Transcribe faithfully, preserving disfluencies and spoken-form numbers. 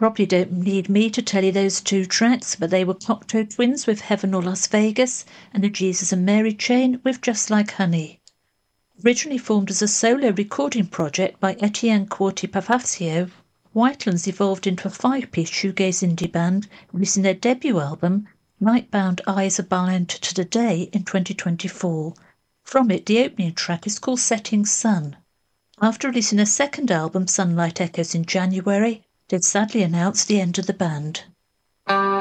Probably don't need me to tell you those two tracks, but they were Cocteau Twins with Heaven or Las Vegas and the Jesus and Mary Chain with Just Like Honey. Originally formed as a solo recording project by Etienne Corti-Pavasio, Whitelands evolved into a five-piece shoegaze indie band, releasing their debut album, Nightbound Eyes Are Bound to the Day, in twenty twenty-four. From it, the opening track is called Setting Sun. After releasing a second album, Sunlight Echoes, in January, they'd sadly announced the end of the band.